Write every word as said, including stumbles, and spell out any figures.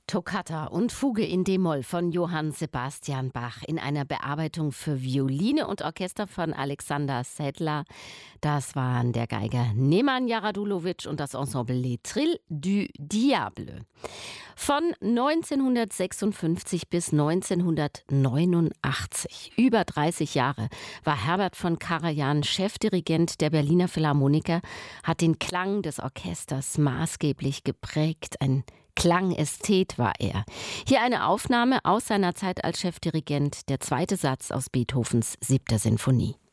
Toccata und Fuge in D-Moll von Johann Sebastian Bach in einer Bearbeitung für Violine und Orchester von Alexander Sedler. Das waren der Geiger Nemanja Radulovic und das Ensemble Les Trilles du Diable. Von neunzehnhundertsechsundfünfzig bis neunzehnhundertneunundachtzig, über dreißig Jahre, war Herbert von Karajan Chefdirigent der Berliner Philharmoniker, hat den Klang des Orchesters maßgeblich geprägt. Ein Klangästhet war er. Hier eine Aufnahme aus seiner Zeit als Chefdirigent, der zweite Satz aus Beethovens Siebter Sinfonie.